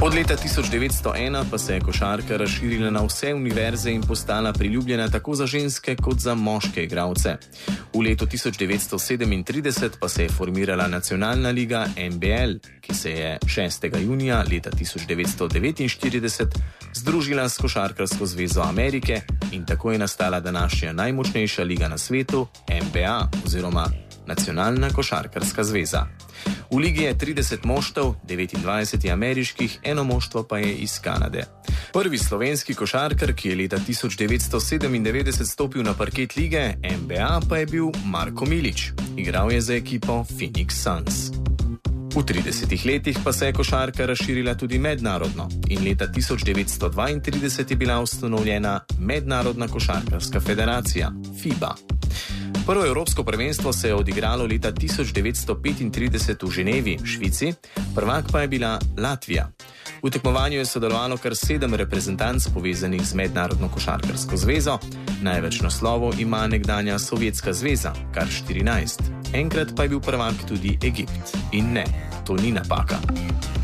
Od leta 1901 pa se je košarka razširila na vse univerze in postala priljubljena tako za ženske kot za moške igralce. V letu 1937 pa se je formirala nacionalna liga NBL, ki se je 6. junija leta 1949 združila s Košarkarsko zvezo Amerike in tako je nastala današnja najmočnejša liga na svetu, NBA oziroma Nacionalna košarkarska zveza. V ligi je 30 moštev, 29 ameriških, eno moštvo pa je iz Kanade. Prvi slovenski košarkar, ki je leta 1997 stopil na parket lige NBA, pa je bil Marko Milić. Igral je za ekipo Phoenix Suns. V 30 letih pa se je košarka razširila tudi mednarodno in leta 1932 je bila ustanovljena Mednarodna košarkarska federacija, FIBA. Prvo evropsko prvenstvo se je odigralo leta 1935 v Ženevi, Švici, prvak pa je bila Latvija. V tekmovanju je sodelovalo kar 7 reprezentanc povezanih z Mednarodno košarkarsko zvezo, največ naslovov ima nekdanja Sovjetska zveza, kar 14. Enkrat pa je bil prvak tudi Egipt. In ne, to ni napaka.